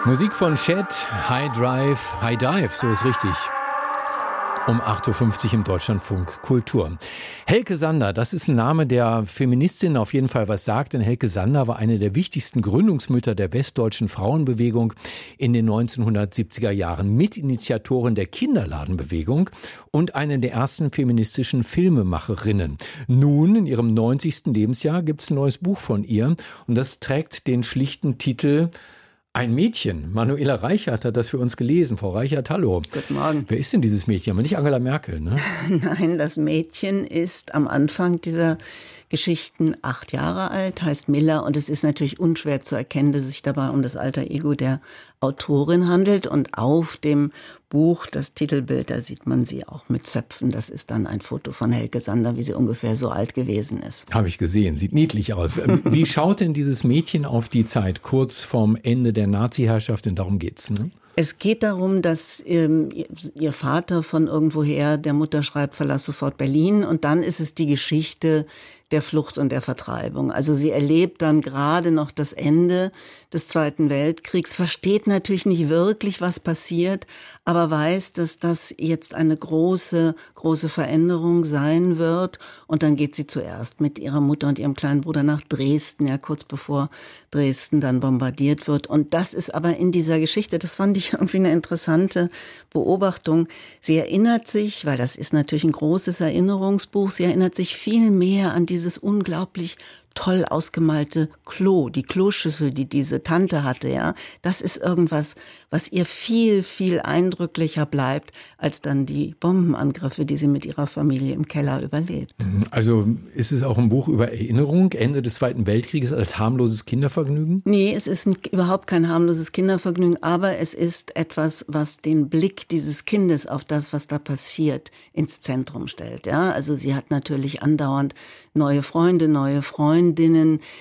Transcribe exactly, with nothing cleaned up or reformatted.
Musik von Chet, High Drive, High Dive, so ist richtig. Um acht Uhr fünfzig im Deutschlandfunk Kultur. Helke Sander, das ist ein Name, der Feministin auf jeden Fall was sagt, denn Helke Sander war eine der wichtigsten Gründungsmütter der westdeutschen Frauenbewegung in den neunzehnhundertsiebziger Jahren, Mitinitiatorin der Kinderladenbewegung und eine der ersten feministischen Filmemacherinnen. Nun, in ihrem neunzigsten Lebensjahr, gibt es ein neues Buch von ihr und das trägt den schlichten Titel Ein Mädchen. Manuela Reichert hat das für uns gelesen. Frau Reichert, hallo. Guten Morgen. Wer ist denn dieses Mädchen? Aber nicht Angela Merkel, ne? Nein, das Mädchen ist am Anfang dieser Geschichten acht Jahre alt, heißt Miller. Und es ist natürlich unschwer zu erkennen, dass es sich dabei um das alter Ego der Autorin handelt. Und auf dem Buch, das Titelbild, da sieht man sie auch mit Zöpfen. Das ist dann ein Foto von Helke Sander, wie sie ungefähr so alt gewesen ist. Habe ich gesehen. Sieht niedlich aus. Wie schaut denn dieses Mädchen auf die Zeit kurz vorm Ende der Nazi-Herrschaft? Denn darum geht's, ne? Es geht darum, dass ähm, ihr Vater von irgendwoher der Mutter schreibt, verlass sofort Berlin. Und dann ist es die Geschichte der Flucht und der Vertreibung. Also sie erlebt dann gerade noch das Ende des Zweiten Weltkriegs, versteht natürlich nicht wirklich, was passiert, aber weiß, dass das jetzt eine große, große Veränderung sein wird. Und dann geht sie zuerst mit ihrer Mutter und ihrem kleinen Bruder nach Dresden, ja kurz bevor Dresden dann bombardiert wird. Und das ist aber in dieser Geschichte, das fand ich irgendwie eine interessante Beobachtung. Sie erinnert sich, weil das ist natürlich ein großes Erinnerungsbuch, sie erinnert sich viel mehr an dieses unglaublich toll ausgemalte Klo, die Kloschüssel, die diese Tante hatte, ja. Das ist irgendwas, was ihr viel, viel eindrücklicher bleibt, als dann die Bombenangriffe, die sie mit ihrer Familie im Keller überlebt. Also ist es auch ein Buch über Erinnerung, Ende des Zweiten Weltkrieges als harmloses Kindervergnügen? Nee, es ist ein, überhaupt kein harmloses Kindervergnügen, aber es ist etwas, was den Blick dieses Kindes auf das, was da passiert, ins Zentrum stellt, ja. Also sie hat natürlich andauernd neue Freunde, neue Freundinnen,